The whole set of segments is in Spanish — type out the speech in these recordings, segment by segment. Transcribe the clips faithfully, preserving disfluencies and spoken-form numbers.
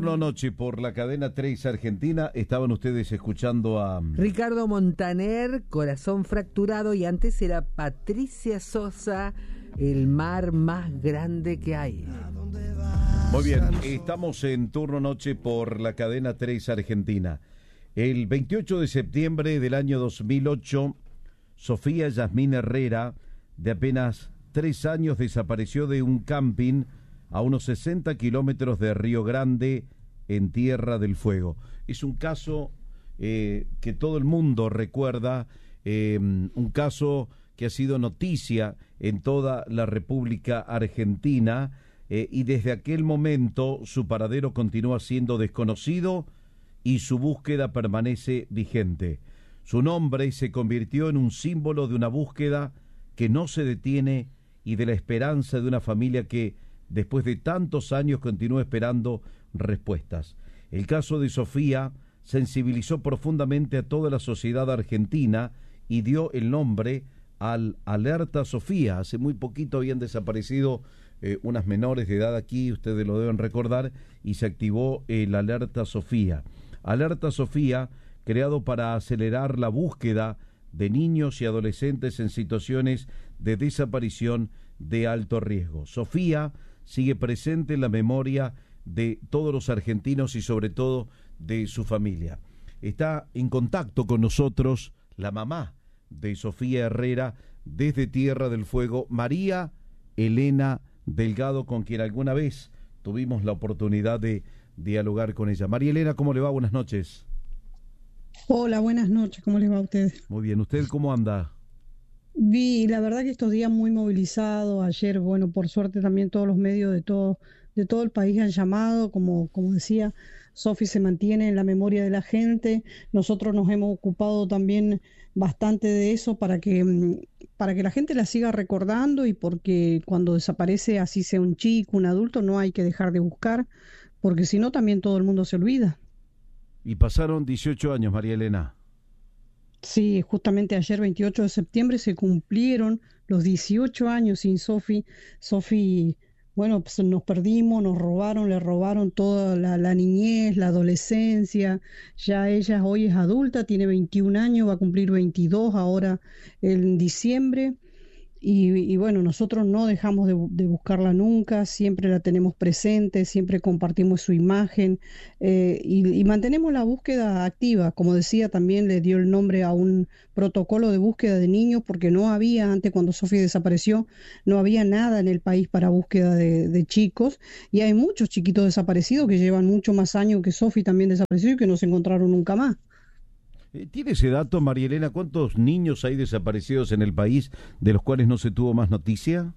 Turno Noche por la cadena tres Argentina. Estaban ustedes escuchando a Ricardo Montaner, Corazón Fracturado, y antes era Patricia Sosa, El mar más grande que hay. Muy bien, estamos en Turno Noche por la cadena tres Argentina. El veintiocho de septiembre del año dos mil ocho, Sofía Yasmín Herrera, de apenas tres años, desapareció de un camping a unos sesenta kilómetros de Río Grande, en Tierra del Fuego. Es un caso eh, que todo el mundo recuerda, eh, un caso que ha sido noticia en toda la República Argentina, eh, y desde aquel momento su paradero continúa siendo desconocido y su búsqueda permanece vigente. Su nombre se convirtió en un símbolo de una búsqueda que no se detiene y de la esperanza de una familia que, después de tantos años, continúa esperando respuestas. El caso de Sofía sensibilizó profundamente a toda la sociedad argentina y dio el nombre al Alerta Sofía. Hace muy poquito habían desaparecido eh, unas menores de edad aquí, ustedes lo deben recordar, y se activó el Alerta Sofía. Alerta Sofía, creado para acelerar la búsqueda de niños y adolescentes en situaciones de desaparición de alto riesgo. Sofía sigue presente en la memoria de todos los argentinos y sobre todo de su familia. Está en contacto con nosotros la mamá de Sofía Herrera desde Tierra del Fuego, María Elena Delgado, con quien alguna vez tuvimos la oportunidad de dialogar con ella. María Elena, ¿cómo le va? Buenas noches. Hola, buenas noches, ¿cómo les va a ustedes? Muy bien, ¿usted cómo anda? Vi, la verdad que estos días muy movilizados. Ayer, bueno, por suerte también todos los medios de todo, de todo el país han llamado. Como, como decía, Sofi se mantiene en la memoria de la gente. Nosotros nos hemos ocupado también bastante de eso para que, para que la gente la siga recordando, y porque cuando desaparece, así sea un chico, un adulto, no hay que dejar de buscar, porque si no también todo el mundo se olvida. Y pasaron dieciocho años, María Elena. Sí, justamente ayer, veintiocho de septiembre, se cumplieron los dieciocho años sin Sofi. Sofi, bueno, pues nos perdimos, nos robaron, le robaron toda la, la niñez, la adolescencia. Ya ella hoy es adulta, tiene veintiún años, va a cumplir veintidós ahora en diciembre. Y, y bueno, nosotros no dejamos de, de buscarla nunca, siempre la tenemos presente, siempre compartimos su imagen, eh, y, y mantenemos la búsqueda activa. Como decía, también le dio el nombre a un protocolo de búsqueda de niños, porque no había, antes cuando Sofía desapareció, no había nada en el país para búsqueda de, de chicos, y hay muchos chiquitos desaparecidos que llevan mucho más años que Sofía también desapareció y que no se encontraron nunca más. ¿Tiene ese dato, María Elena? ¿Cuántos niños hay desaparecidos en el país de los cuales no se tuvo más noticia?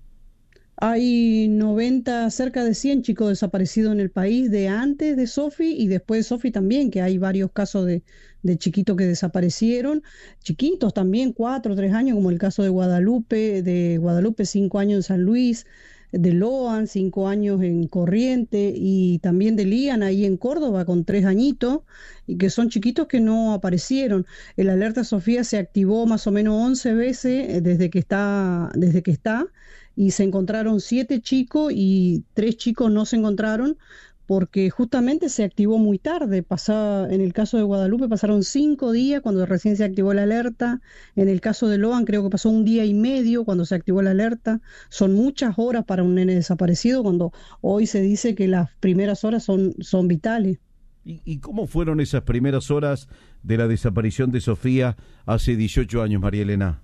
Hay noventa, cerca de cien chicos desaparecidos en el país, de antes de Sofi y después de Sofi también, que hay varios casos de, de chiquitos que desaparecieron, chiquitos también, cuatro, tres años, como el caso de Guadalupe, de Guadalupe, cinco años en San Luis, de Loan, cinco años en Corriente, y también de Lian ahí en Córdoba con tres añitos, y que son chiquitos que no aparecieron. El Alerta Sofía se activó más o menos once veces desde que está, desde que está, y se encontraron siete chicos y tres chicos no se encontraron, porque justamente se activó muy tarde. Pasaba, en el caso de Guadalupe pasaron cinco días cuando recién se activó la alerta. En el caso de Loan creo que pasó un día y medio cuando se activó la alerta. Son muchas horas para un nene desaparecido, cuando hoy se dice que las primeras horas son, son vitales. ¿Y, ¿Y cómo fueron esas primeras horas de la desaparición de Sofía hace dieciocho años, María Elena?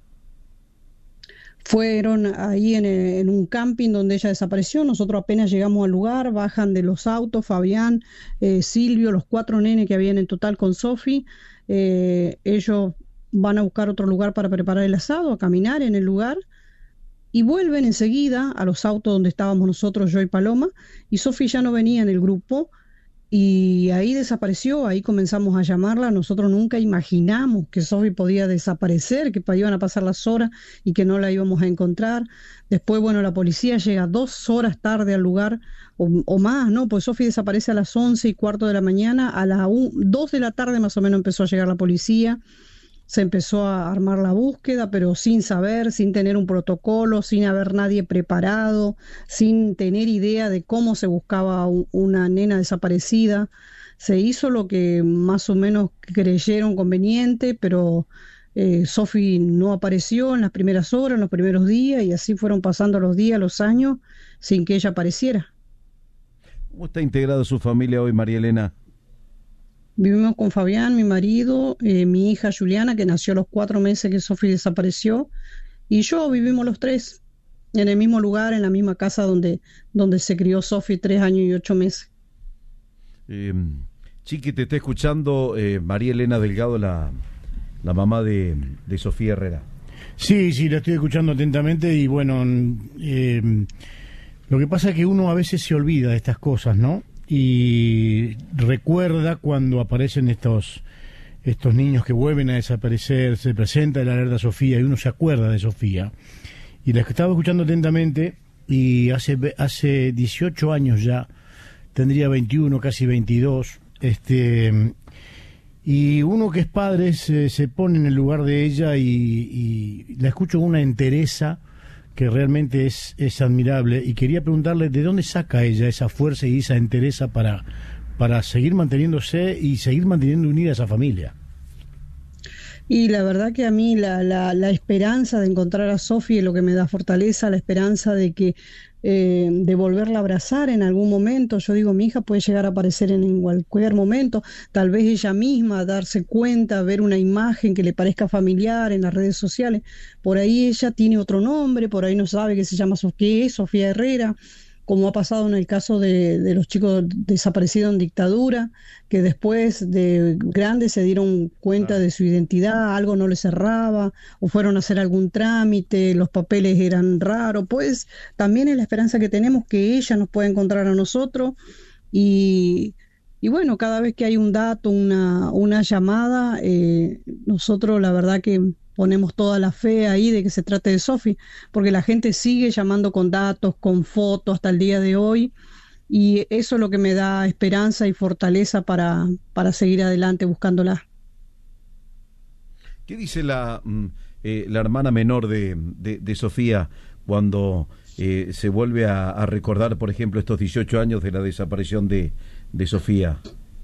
Fueron ahí en, en un camping donde ella desapareció. Nosotros apenas llegamos al lugar, bajan de los autos Fabián, eh, Silvio, los cuatro nenes que habían en total con Sofi. Eh, ellos van a buscar otro lugar para preparar el asado, a caminar en el lugar, y vuelven enseguida a los autos donde estábamos nosotros, yo y Paloma, y Sofi ya no venía en el grupo. Y ahí desapareció, ahí comenzamos a llamarla. Nosotros nunca imaginamos que Sofi podía desaparecer, que iban a pasar las horas y que no la íbamos a encontrar. Después, bueno, la policía llega dos horas tarde al lugar, o, o más, ¿no? Pues Sofi desaparece a las once y cuarto de la mañana, a las dos de la tarde más o menos empezó a llegar la policía. se empezó a armar la búsqueda, pero sin saber, sin tener un protocolo, sin haber nadie preparado, sin tener idea de cómo se buscaba un, una nena desaparecida. Se hizo lo que más o menos creyeron conveniente, pero eh, Sofi no apareció en las primeras horas, en los primeros días, y así fueron pasando los días, los años, sin que ella apareciera. ¿Cómo está integrada su familia hoy, María Elena? Vivimos con Fabián, mi marido, eh, mi hija Juliana, que nació a los cuatro meses que Sofi desapareció, y yo vivimos los tres en el mismo lugar, en la misma casa donde, donde se crió Sofi tres años y ocho meses. Eh, Chiqui, te está escuchando eh, María Elena Delgado, la, la mamá de, de Sofía Herrera. Sí, sí, la estoy escuchando atentamente y bueno, eh, lo que pasa es que uno a veces se olvida de estas cosas, ¿no? Y recuerda cuando aparecen estos estos niños que vuelven a desaparecer, se presenta la alerta Sofía y uno se acuerda de Sofía. Y la que estaba escuchando atentamente, y hace hace dieciocho años ya, tendría veintiuno, casi veintidós, este, y uno que es padre se, se pone en el lugar de ella y, y la escucho con una entereza que realmente es, es admirable, y quería preguntarle de dónde saca ella esa fuerza y esa entereza para, para seguir manteniéndose y seguir manteniendo unida a esa familia. Y la verdad que a mí la, la, la esperanza de encontrar a Sofi es lo que me da fortaleza, la esperanza de que eh, de volverla a abrazar en algún momento. Yo digo, mi hija puede llegar a aparecer en, en cualquier momento, tal vez ella misma darse cuenta, ver una imagen que le parezca familiar en las redes sociales. Por ahí ella tiene otro nombre, por ahí no sabe que se llama Sofía, Sofía Herrera, como ha pasado en el caso de, de los chicos desaparecidos en dictadura, que después de grandes se dieron cuenta de su identidad, algo no les cerraba, o fueron a hacer algún trámite, los papeles eran raros. Pues también es la esperanza que tenemos, que ella nos pueda encontrar a nosotros, y, y bueno, cada vez que hay un dato, una, una llamada, eh, nosotros la verdad que ponemos toda la fe ahí de que se trate de Sofi, porque la gente sigue llamando con datos, con fotos hasta el día de hoy, y eso es lo que me da esperanza y fortaleza para, para seguir adelante buscándola. ¿Qué dice la, eh, la hermana menor de, de, de Sofía cuando eh, se vuelve a, a recordar, por ejemplo, estos dieciocho años de la desaparición de, de Sofía?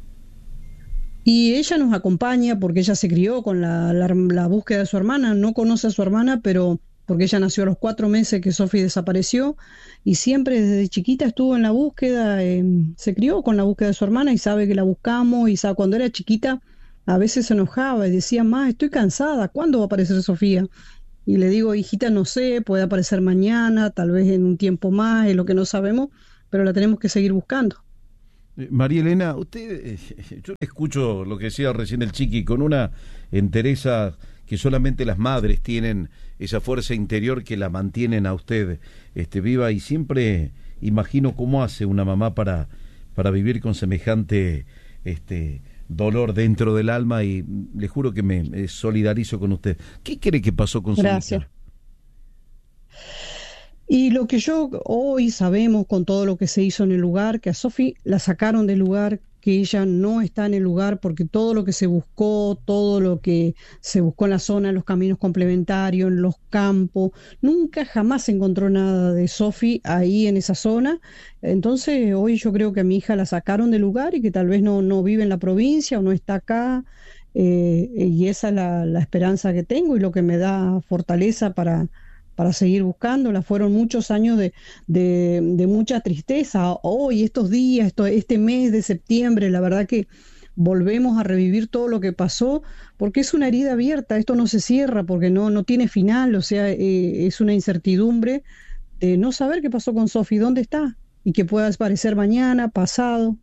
Y ella nos acompaña porque ella se crió con la, la, la búsqueda de su hermana, no conoce a su hermana, pero porque ella nació a los cuatro meses que Sofi desapareció, y siempre desde chiquita estuvo en la búsqueda, eh, se crió con la búsqueda de su hermana y sabe que la buscamos, y sabe, cuando era chiquita a veces se enojaba y decía, ma, estoy cansada, ¿cuándo va a aparecer Sofía? Y le digo, hijita, no sé, puede aparecer mañana, tal vez en un tiempo más, es lo que no sabemos, pero la tenemos que seguir buscando. María Elena, usted, yo escucho lo que decía recién el Chiqui, con una entereza que solamente las madres tienen, esa fuerza interior que la mantienen a usted este, viva, y siempre imagino cómo hace una mamá para, para vivir con semejante este, dolor dentro del alma, y le juro que me, me solidarizo con usted. ¿Qué cree que pasó con su hija? Gracias. Y lo que yo hoy sabemos con todo lo que se hizo en el lugar, que a Sofi la sacaron del lugar, que ella no está en el lugar, porque todo lo que se buscó, todo lo que se buscó en la zona, en los caminos complementarios, en los campos, nunca jamás se encontró nada de Sofi ahí en esa zona. Entonces hoy yo creo que a mi hija la sacaron del lugar y que tal vez no, no vive en la provincia o no está acá, eh, y esa es la, la esperanza que tengo y lo que me da fortaleza para... para seguir buscándola. Fueron muchos años de, de, de mucha tristeza. Hoy, estos días, esto, este mes de septiembre, la verdad que volvemos a revivir todo lo que pasó, porque es una herida abierta, esto no se cierra, porque no, no tiene final, o sea, eh, es una incertidumbre de no saber qué pasó con Sofi, dónde está, y que pueda aparecer mañana, pasado.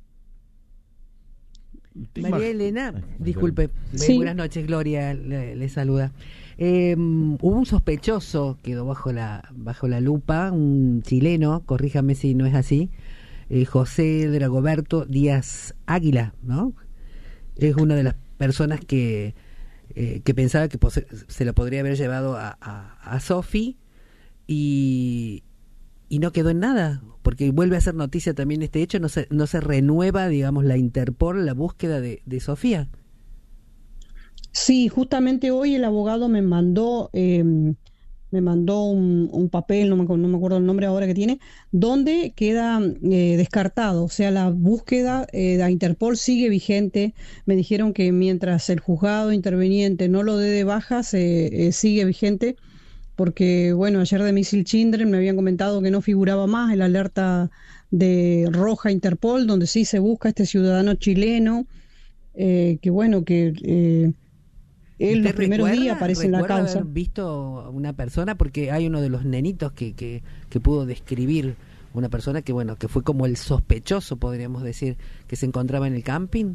María Elena, disculpe, sí. Buenas noches, Gloria le, le saluda. Eh, hubo un sospechoso, quedó bajo la bajo la lupa, un chileno, corríjame si no es así, eh, José Dragoberto Díaz Águila, ¿no? Es una de las personas que eh, que pensaba que pose- se lo podría haber llevado a, a, a Sofi, y y no quedó en nada, porque vuelve a ser noticia también este hecho, no se no se renueva, digamos, la Interpol, la búsqueda de, de Sofía. Sí, justamente hoy el abogado me mandó, eh, me mandó un, un papel, no me, acu- no me acuerdo el nombre ahora que tiene, donde queda eh, descartado, o sea, la búsqueda eh, de Interpol sigue vigente. Me dijeron que mientras el juzgado interveniente no lo dé de baja, se, eh, sigue vigente, porque, bueno, ayer de Missile Children me habían comentado que no figuraba más el alerta de roja Interpol, donde sí se busca a este ciudadano chileno, eh, que bueno, que... eh, él los ¿Usted primeros recuerda, días aparece en la recuerda causa. haber visto a una persona? Porque hay uno de los nenitos que, que, que pudo describir una persona que, bueno, que fue como el sospechoso, podríamos decir, que se encontraba en el camping.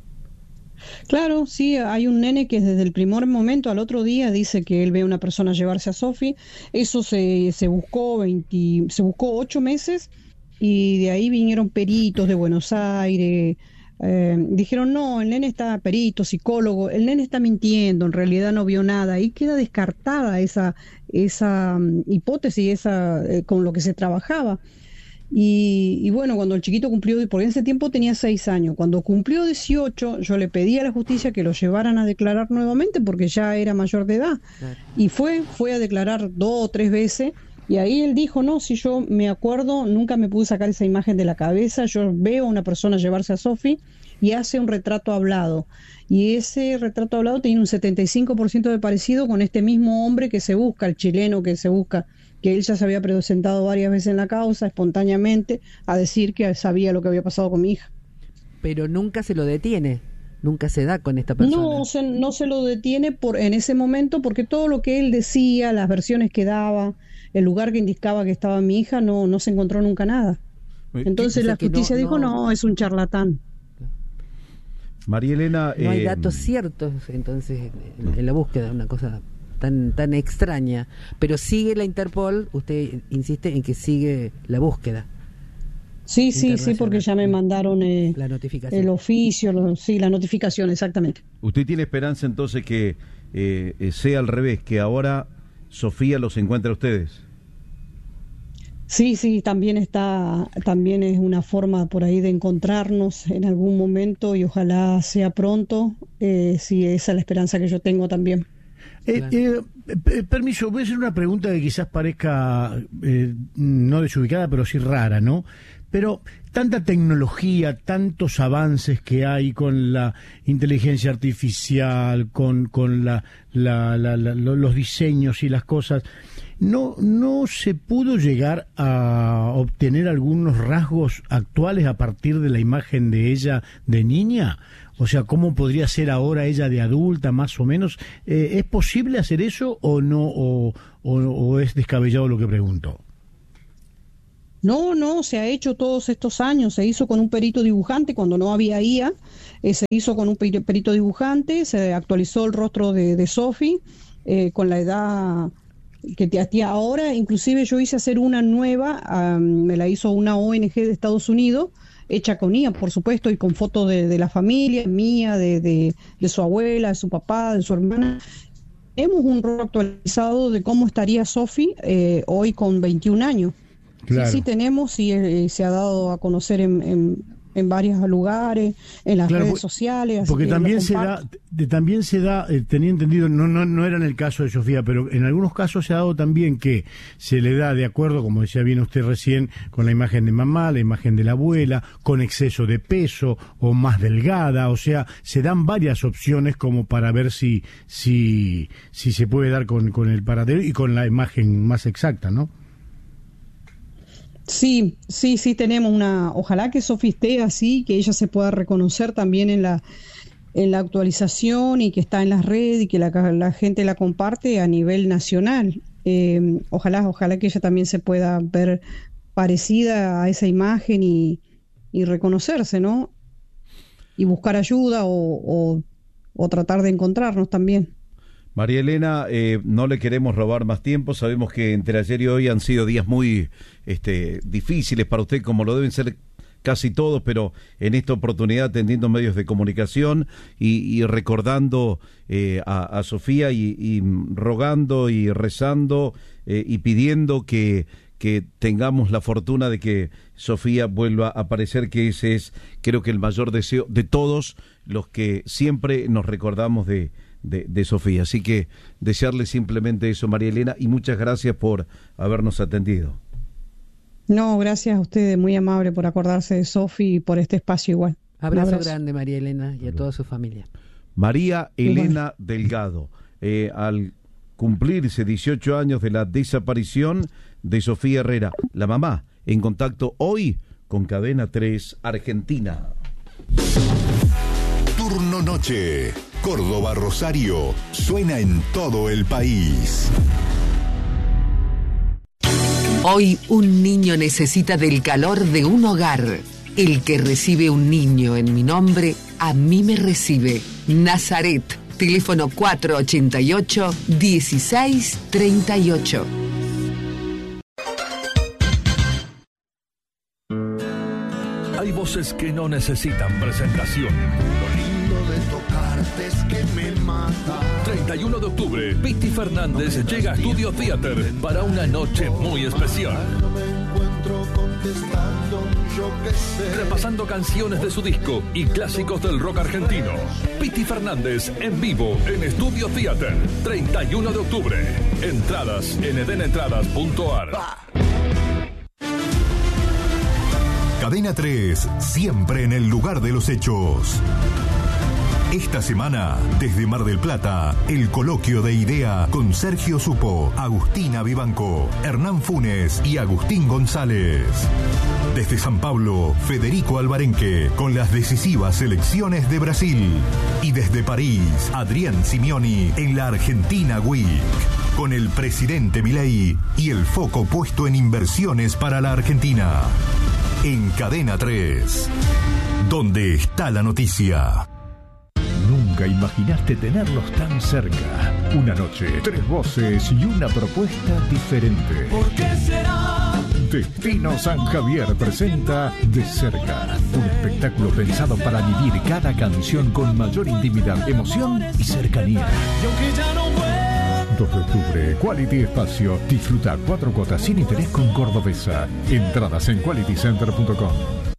Claro, sí, hay un nene que desde el primer momento al otro día dice que él ve a una persona llevarse a Sofi. Eso se, se buscó veinte, se buscó ocho meses y de ahí vinieron peritos de Buenos Aires. Eh, dijeron, no, el nene está perito, psicólogo, el nene está mintiendo, en realidad no vio nada. Y queda descartada esa, esa um, hipótesis, esa, eh, con lo que se trabajaba. Y, y bueno, cuando el chiquito cumplió, por ese tiempo tenía seis años, cuando cumplió dieciocho, yo le pedí a la justicia que lo llevaran a declarar nuevamente porque ya era mayor de edad. Claro. Y fue, fue a declarar dos o tres veces. Y ahí él dijo, no, si yo me acuerdo, nunca me pude sacar esa imagen de la cabeza, yo veo a una persona llevarse a Sofi y hace un retrato hablado. Y ese retrato hablado tiene un setenta y cinco por ciento de parecido con este mismo hombre que se busca, el chileno que se busca, que él ya se había presentado varias veces en la causa, espontáneamente, a decir que sabía lo que había pasado con mi hija. Pero nunca se lo detiene, nunca se da con esta persona. No se, no se lo detiene por, en ese momento porque todo lo que él decía, las versiones que daba, el lugar que indicaba que estaba mi hija, no, no se encontró nunca nada. Entonces O sea la que justicia no- dijo, no- no, es un charlatán. María Elena, No hay eh, datos ciertos, entonces, en, en la búsqueda, una cosa tan tan extraña. Pero sigue la Interpol, usted insiste en que sigue la búsqueda, Sí, sí, sí, Internacional. porque ya me mandaron eh, la notificación. el oficio, lo- sí, la notificación, exactamente. ¿usted tiene esperanza entonces que eh, eh, sea al revés, que ahora Sofía los encuentre a ustedes? Sí, sí, también está, también es una forma por ahí de encontrarnos en algún momento y ojalá sea pronto. Eh, sí, esa es la esperanza que yo tengo también. Eh, Claro. eh, eh, permiso, voy a hacer una pregunta que quizás parezca eh, no desubicada, pero sí rara, ¿no? Pero tanta tecnología, tantos avances que hay con la inteligencia artificial, con, con la, la- la- la- lo- los diseños y las cosas, ¿no, no se pudo llegar a obtener algunos rasgos actuales a partir de la imagen de ella de niña? O sea, ¿cómo podría ser ahora ella de adulta, más o menos? Eh, ¿Es posible hacer eso o no, o, o, o es descabellado lo que pregunto? No, no, se ha hecho todos estos años, se hizo con un perito dibujante cuando no había I A, eh, se hizo con un peri- perito dibujante, se actualizó el rostro de, de Sofi eh, con la edad que te hacía ahora, inclusive yo hice hacer una nueva, am, me la hizo una O N G de Estados Unidos, hecha con I A, por supuesto, y con fotos de, de la familia, mía, de, de, de su abuela, de su papá, de su hermana. Tenemos un rostro actualizado de cómo estaría Sofi eh, hoy con veintiún años. Claro. Sí, sí tenemos, y eh, se ha dado a conocer en, en, en varios lugares, en las Claro, redes por- sociales. así Porque que lo también se da, comparto. de- también se da, eh, tenía entendido, no, no, no era en el caso de Sofía, pero en algunos casos se ha dado también que se le da de acuerdo, como decía bien usted recién, con la imagen de mamá, la imagen de la abuela, con exceso de peso o más delgada, o sea, se dan varias opciones como para ver si, si, si se puede dar con, con el paradero y con la imagen más exacta, ¿no? Sí, sí, sí tenemos una, ojalá que Sofi esté así, que ella se pueda reconocer también en la, en la actualización y que está en las redes y que la, la gente la comparte a nivel nacional. Eh, ojalá, ojalá que ella también se pueda ver parecida a esa imagen y, y reconocerse, ¿no? Y buscar ayuda o, o, o tratar de encontrarnos también. María Elena, eh, no le queremos robar más tiempo. Sabemos que entre ayer y hoy han sido días muy este, difíciles para usted, como lo deben ser casi todos, pero en esta oportunidad atendiendo medios de comunicación y, y recordando eh, a, a Sofía y, y rogando y rezando eh, y pidiendo que, que tengamos la fortuna de que Sofía vuelva a aparecer, que ese es, creo que el mayor deseo de todos los que siempre nos recordamos de de, de Sofía. Así que desearle simplemente eso, María Elena, y muchas gracias por habernos atendido. No, gracias a ustedes, muy amable por acordarse de Sofi y por este espacio igual. Abrazo, abrazo grande, María Elena, y a toda su familia. María Elena Delgado, eh, al cumplirse dieciocho años de la desaparición de Sofía Herrera, la mamá, en contacto hoy con Cadena tres Argentina. Turno Noche, Córdoba Rosario, suena en todo el país. Hoy un niño necesita del calor de un hogar. El que recibe un niño en mi nombre, a mí me recibe. Nazaret, teléfono cuatro ochenta y ocho, dieciséis treinta y ocho. Hay voces que no necesitan presentación. Lo lindo de tocarte es que me mata. treinta y uno de octubre, Piti Fernández no llega a Studio Theater para una noche muy especial. No me encuentro contestando, yo qué sé. Repasando canciones de su disco y clásicos del rock argentino. Piti Fernández en vivo en Studio Theater, treinta y uno de octubre. Entradas en eden entradas punto a r. Cadena tres, siempre en el lugar de los hechos. Esta semana, desde Mar del Plata, el coloquio de idea con Sergio Supo, Agustina Vivanco, Hernán Funes y Agustín González. Desde San Pablo, Federico Alvarenque, con las decisivas elecciones de Brasil. Y desde París, Adrián Simeoni en la Argentina Week, con el presidente Milei y el foco puesto en inversiones para la Argentina. En Cadena tres, donde está la noticia. Nunca imaginaste tenerlos tan cerca. Una noche, tres voces y una propuesta diferente. ¿Por qué será? Destino San Javier presenta De Cerca, un espectáculo pensado para vivir cada canción con mayor intimidad, emoción y cercanía. Yo que ya no vuelvo. dos de octubre, Quality Espacio. Disfruta cuatro cuotas sin interés con Cordobesa. Entradas en quality center punto com.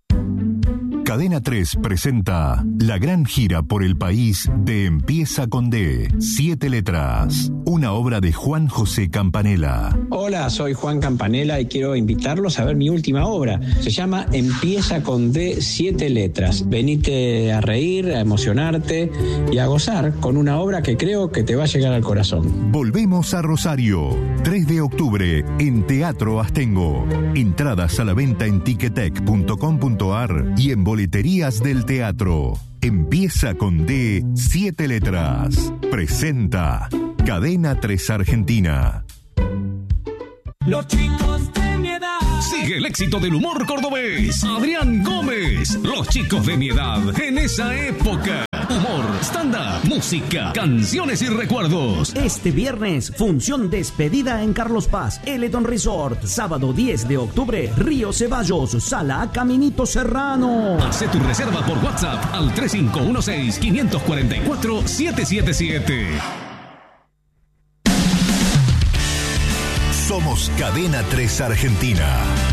Cadena tres presenta la gran gira por el país de Empieza con D, siete letras, una obra de Juan José Campanella. Hola, soy Juan Campanella y quiero invitarlos a ver mi última obra. Se llama Empieza con D, siete letras. Venite a reír, a emocionarte y a gozar con una obra que creo que te va a llegar al corazón. Volvemos a Rosario, tres de octubre, en Teatro Astengo. Entradas a la venta en ticketek punto com punto a r y en boleterías del teatro. Empieza con D, siete letras. Presenta Cadena tres Argentina. Los chicos de mi edad. Sigue el éxito del humor cordobés. Adrián Gómez. Los chicos de mi edad en esa época. Humor, stand-up, música, canciones y recuerdos. Este viernes, función despedida en Carlos Paz, Eleton Resort. Sábado diez de octubre, Río Ceballos, Sala Caminito Serrano. Hace tu reserva por WhatsApp al tres cinco uno seis, cinco cuatro cuatro, siete siete siete. Somos Cadena tres Argentina.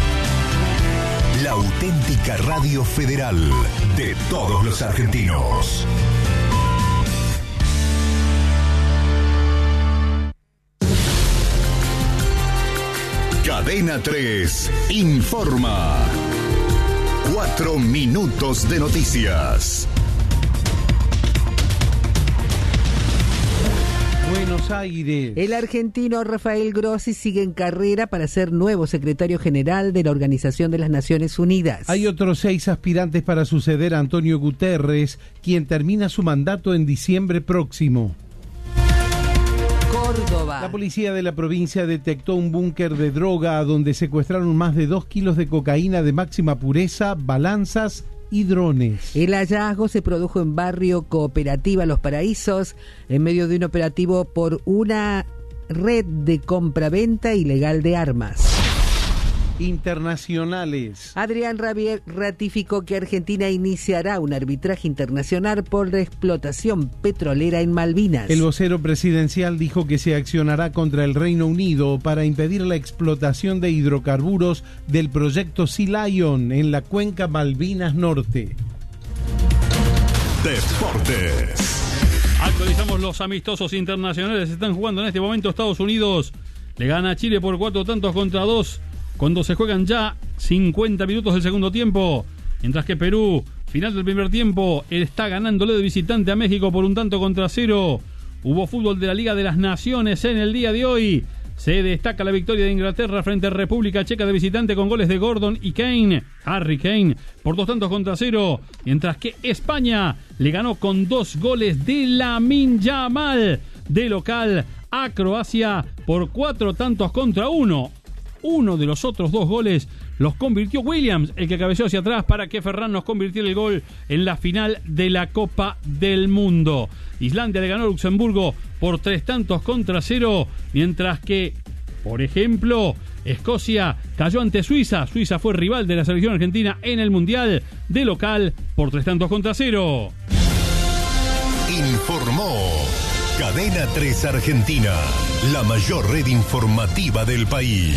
La auténtica radio federal de todos los argentinos. Cadena tres informa. Cuatro minutos de noticias. Buenos Aires. El argentino Rafael Grossi sigue en carrera para ser nuevo secretario general de la Organización de las Naciones Unidas. Hay otros seis aspirantes para suceder a Antonio Guterres, quien termina su mandato en diciembre próximo. Córdoba. La policía de la provincia detectó un búnker de droga donde secuestraron más de dos kilos de cocaína de máxima pureza, balanzas y drones. El hallazgo se produjo en barrio Cooperativa Los Paraísos, en medio de un operativo por una red de compra-venta ilegal de armas. Internacionales. Adrián Rabier ratificó que Argentina iniciará un arbitraje internacional por la explotación petrolera en Malvinas. El vocero presidencial dijo que se accionará contra el Reino Unido para impedir la explotación de hidrocarburos del proyecto Sea Lion en la cuenca Malvinas Norte. Deportes. Actualizamos los amistosos internacionales. Se están jugando en este momento. Estados Unidos le gana a Chile por cuatro tantos contra dos cuando se juegan ya cincuenta minutos del segundo tiempo. Mientras que Perú, final del primer tiempo, está ganándole de visitante a México por un tanto contra cero. Hubo fútbol de la Liga de las Naciones en el día de hoy. Se destaca la victoria de Inglaterra frente a República Checa de visitante con goles de Gordon y Kane, Harry Kane, por dos tantos contra cero. Mientras que España le ganó con dos goles de Lamine Yamal de local a Croacia por cuatro tantos contra uno. Uno de los otros dos goles los convirtió Williams, el que cabeceó hacia atrás para que Ferran nos convirtiera el gol en la final de la Copa del Mundo. Islandia le ganó a Luxemburgo por tres tantos contra cero, mientras que, por ejemplo, Escocia cayó ante Suiza. Suiza fue rival de la selección argentina en el Mundial de local por tres tantos contra cero. Informó Cadena tres Argentina, la mayor red informativa del país.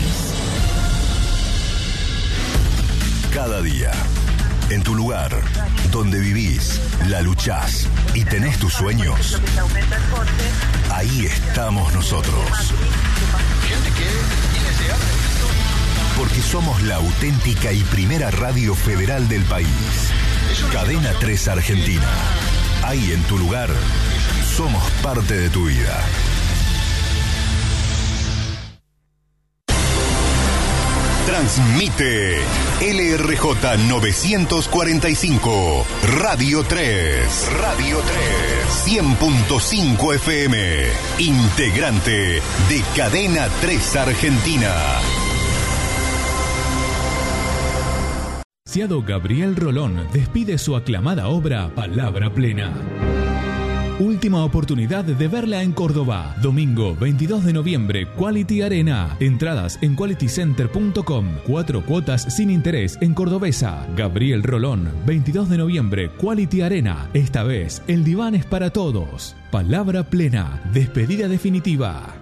Cada día, en tu lugar, donde vivís, la luchás y tenés tus sueños, ahí estamos nosotros. Porque somos la auténtica y primera radio federal del país. Cadena tres Argentina. Ahí en tu lugar, somos parte de tu vida. Transmite L R J novecientos cuarenta y cinco, Radio tres, Radio tres, cien punto cinco F M, integrante de Cadena tres Argentina. Gabriel Rolón despide su aclamada obra Palabra Plena. Última oportunidad de verla en Córdoba. Domingo veintidós de noviembre, Quality Arena. Entradas en quality center punto com. Cuatro cuotas sin interés en Cordobesa. Gabriel Rolón, veintidós de noviembre, Quality Arena. Esta vez, el diván es para todos. Palabra Plena. Despedida definitiva.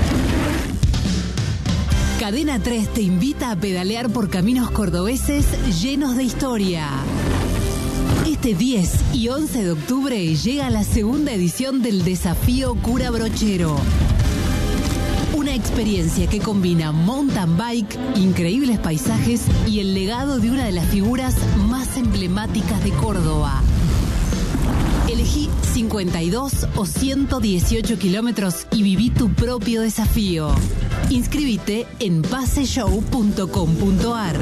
Cadena tres te invita a pedalear por caminos cordobeses llenos de historia. Este diez y once de octubre llega la segunda edición del Desafío Cura Brochero. Una experiencia que combina mountain bike, increíbles paisajes y el legado de una de las figuras más emblemáticas de Córdoba. Elegí cincuenta y dos o ciento dieciocho kilómetros y viví tu propio desafío. Inscríbete en paseshow punto com punto ar.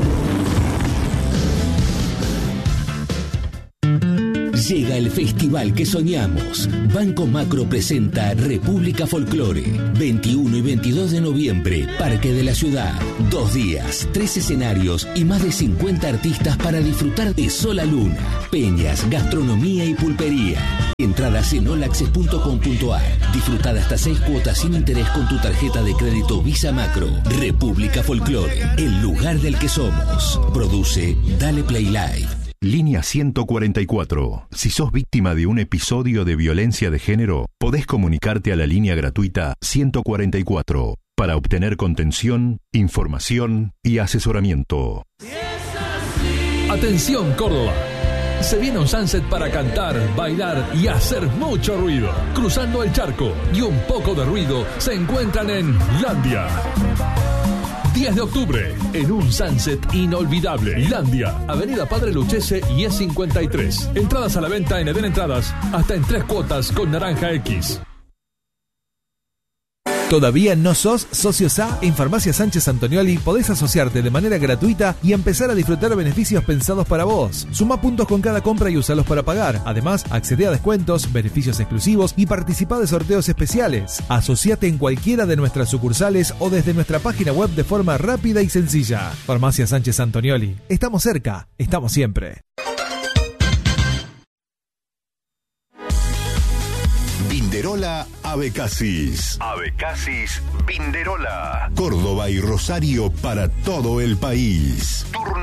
Llega el festival que soñamos. Banco Macro presenta República Folclore. veintiuno y veintidós de noviembre, Parque de la Ciudad. Dos días, tres escenarios y más de cincuenta artistas para disfrutar de Sola Luna, peñas, gastronomía y pulpería. Entradas en all access punto com punto ar. Disfrutar hasta seis cuotas sin interés con tu tarjeta de crédito Visa Macro. República Folclore, el lugar del que somos. Produce Dale Play Live. Línea ciento cuarenta y cuatro. Si sos víctima de un episodio de violencia de género, podés comunicarte a la línea gratuita ciento cuarenta y cuatro para obtener contención, información y asesoramiento. Atención Córdoba. Se viene un sunset para cantar, bailar y hacer mucho ruido. Cruzando el charco y un poco de ruido se encuentran en Landia. diez de octubre, en un sunset inolvidable. Landia, Avenida Padre Lucchese y E cincuenta y tres. Entradas a la venta en Eden Entradas, hasta en tres cuotas con Naranja X. ¿Todavía no sos socio S A? En Farmacia Sánchez Antonioli podés asociarte de manera gratuita y empezar a disfrutar beneficios pensados para vos. Suma puntos con cada compra y usalos para pagar. Además, accede a descuentos, beneficios exclusivos y participa de sorteos especiales. Asociate en cualquiera de nuestras sucursales o desde nuestra página web de forma rápida y sencilla. Farmacia Sánchez Antonioli. Estamos cerca, estamos siempre. Vinderola Abecasis. Abecasis Vinderola. Córdoba y Rosario para todo el país. Turno